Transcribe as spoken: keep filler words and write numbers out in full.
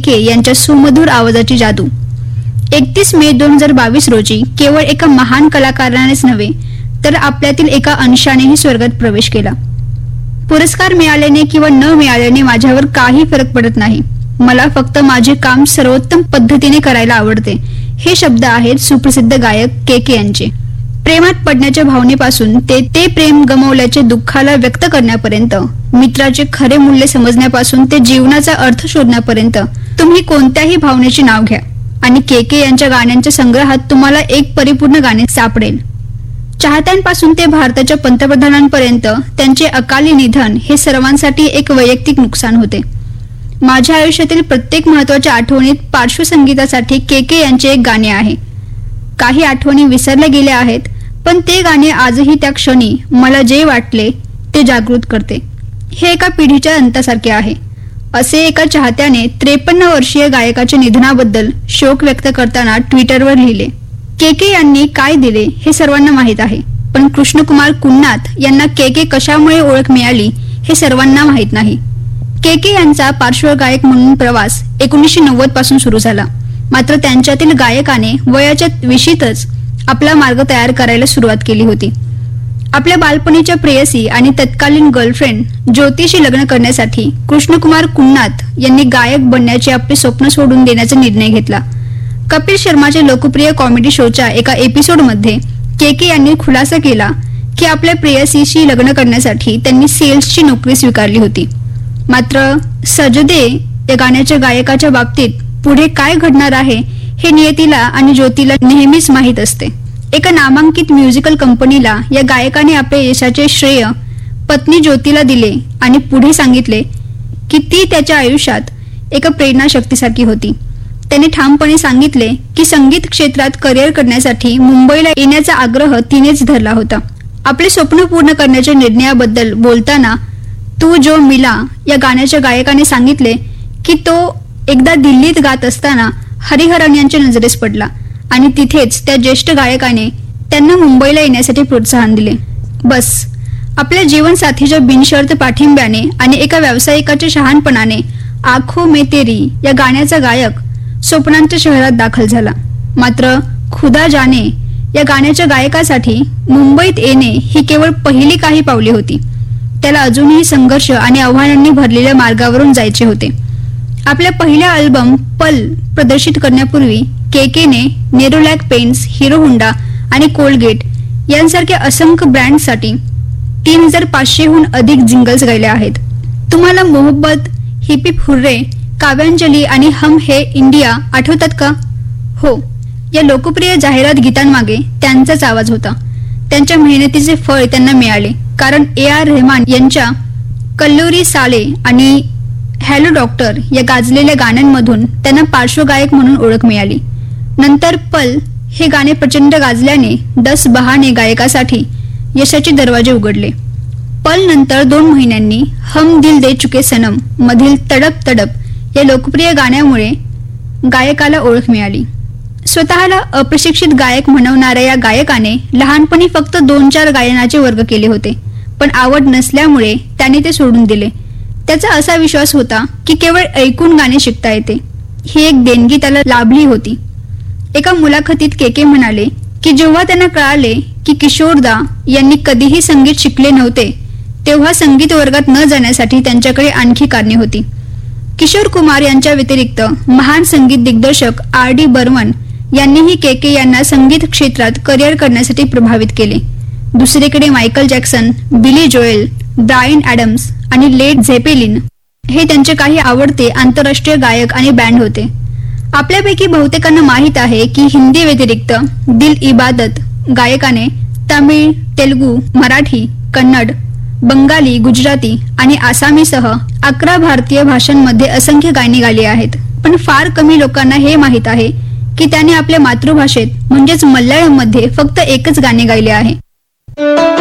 के यांच्या सुमधुर आवाजाची जादू. एकतीस मे दोन हजार बावीस रोजी केवळ एका महान कलाकारानेच नव्हे तर आपल्यातील एका अंशानेही स्वर्गात प्रवेश केला. पुरस्कार मिळाल्याने किंवा न मिळाल्याने माझ्यावर काही फरक पडत नाही. मला फक्त माझे काम सर्वोत्तम पद्धतीने करायला आवडते. हे शब्द आहेत सुप्रसिद्ध गायक के के यांचे. प्रेमात पडण्याच्या भावनेपासून ते ते प्रेम गमावल्याच्या दुःखाला व्यक्त करण्यापर्यंत, मित्राचे खरे मूल्य समजण्यापासून ते जीवनाचा अर्थ शोधण्यापर्यंत तुम्ही कोणत्याही भावनेचे नाव घ्या आणि के के यांच्या गाण्यांच्या संग्रहात तुम्हाला एक परिपूर्ण गाणे सापडेल. चाहत्यांपासून ते भारताच्या पंतप्रधानांपर्यंत त्यांचे अकाली निधन हे सर्वांसाठी एक वैयक्तिक नुकसान होते. माझ्या आयुष्यातील प्रत्येक महत्वाच्या आठवणीत पार्श्वसंगीतासाठी के के यांचे एक गाणे आहे. काही आठवणी विसरल्या गेल्या आहेत, पण ते गाणे आजही त्या क्षणी मला जे वाटले ते जागृत करते. हे एका पिढीच्या अंतासारखे आहे. असे एका चाहत्याने त्रेपन्न वर्षीय गायकाच्या निधनाबद्दल शोक व्यक्त करताना ट्विटरवर लिहिले. के के यांनी काय दिले हे सर्वांना माहीत आहे, पण कृष्णकुमार कुन्नाथ यांना के के कशामुळे ओळख मिळाली हे सर्वांना माहीत नाही. के के यांचा पार्श्वगायक म्हणून प्रवास एकोणीसशे नव्वद पासून सुरू झाला. मात्र त्यांच्यातील गायकाने वयाच्या विशीतच आपला मार्ग तयार करायला सुरुवात केली होती. आपल्या बालपणीच्या प्रेयसी आणि तत्कालीन गर्लफ्रेंड ज्योतिशी लग्न करण्यासाठी कृष्णकुमार कुन्नाथ यांनी गायक बनण्याचे आपले स्वप्न सोडून देण्याचा निर्णय घेतला. कपिल शर्माच्या लोकप्रिय कॉमेडी शोच्या एका एपिसोडमध्ये के के यांनी खुलासा केला की आपल्या प्रेयसीशी लग्न करण्यासाठी त्यांनी सेल्सची नोकरी स्वीकारली होती. मात्र सजदे या गाण्याच्या गायकाच्या बाबतीत पुढे काय घडणार आहे हे नियतीला आणि ज्योतीला नेहमीच माहीत असते. एका नामांकित म्युझिकल कंपनीला या गायकाने आपले यशाचे श्रेय पत्नी ज्योतीला दिले आणि पुढे सांगितले की ती त्याच्या आयुष्यात एका प्रेरणाशक्तीसारखी होती. त्याने ठामपणे सांगितले की संगीत क्षेत्रात करिअर करण्यासाठी मुंबईला येण्याचा आग्रह तिनेच धरला होता. आपले स्वप्न पूर्ण करण्याच्या निर्णयाबद्दल बोलताना तू जो मिला या गाण्याच्या गायकाने सांगितले की तो एकदा दिल्लीत गात असताना हरिहरन यांच्या नजरेस पडला आणि तिथेच त्या ज्येष्ठ गायकाने त्यांना मुंबईला येण्यासाठी प्रोत्साहन दिले. बस आपल्या जीवनसाथीच्या बिनशर्त पाठिंब्याने आणि एका व्यावसायिकाच्या शहाणपणाने आखो में तेरी या गाण्याचा गायक स्वप्नांच्या शहरात दाखल झाला. मात्र खुदा जाने या गाण्याच्या गायकासाठी मुंबईत येणे ही केवळ पहिली काही पावले होती. त्याला अजूनही संघर्ष आणि आव्हानांनी भरलेल्या मार्गावरून जायचे होते. आपल्या पहिल्या अल्बम पल प्रदर्शित करण्यापूर्वी के केने नेरोलॅक पेन्स, हिरो होंडा आणि कोलगेट यांसारख्या असंख्य ब्रँडसाठी तीन हजार पाचशेहून अधिक जिंगल्स गायले आहेत. तुम्हाला मोहब्बत, हिप हिप हुर्रे, काव्यांजली आणि हम हे इंडिया आठवतात का? हो, या लोकप्रिय जाहिरात गीतांमागे त्यांचाच आवाज होता. त्यांच्या मेहनतीचे फळ त्यांना मिळाले कारण ए आर रहमान यांच्या कल्लोरी साले आणि हॅलो डॉक्टर या गाजलेल्या गाण्यांमधून त्यांना पार्श्वगायक म्हणून ओळख मिळाली. नंतर पल हे गाणे प्रचंड गाजल्याने दस बहाने गायकासाठी यशाचे दरवाजे उघडले. पल नंतर दोन महिन्यांनी हम दिल दे चुके सनम मधील तडप तडप या लोकप्रिय गाण्यामुळे गायकाला ओळख मिळाली. स्वतःला अप्रशिक्षित गायक म्हणवणाऱ्या या गायकाने लहानपणी फक्त दोन चार गायनाचे वर्ग केले होते, पण आवड नसल्यामुळे त्याने ते सोडून दिले. त्याचा असा विश्वास होता की केवळ ऐकून गाणे शिकता येते. ही एक देणगी त्याला लाभली होती. एका मुलाखतीत के के म्हणाले की जेव्हा त्यांना कळाले की किशोरदा यांनी कधीही संगीत शिकले नव्हते तेव्हा संगीत वर्गात न जाण्यासाठी त्यांच्याकडे आणखी कारणे होती. किशोर कुमार यांच्या व्यतिरिक्त महान संगीत दिग्दर्शक आर डी बर्मन यांनीही के के यांना संगीत क्षेत्रात करिअर करण्यासाठी प्रभावित केले. दुसरीकडे मायकल जॅक्सन, बिली जोएल, ब्रायन ॲडम्स आणि लेड झेपेलिन हे त्यांचे काही आवडते आंतरराष्ट्रीय गायक आणि बँड होते. आपल्यापैकी बहुतेकांना माहीत आहे की हिंदी व्यतिरिक्त दिल इबादत गायकाने तामिळ, तेलुगू, मराठी, कन्नड, बंगाली, गुजराती आणि आसामीसह अकरा भारतीय भाषांमध्ये असंख्य गाणी गायली आहेत. पण फार कमी लोकांना हे माहीत आहे की त्याने आपल्या मातृभाषेत म्हणजेच मल्याळममध्ये फक्त एकच गाणे गायले आहे.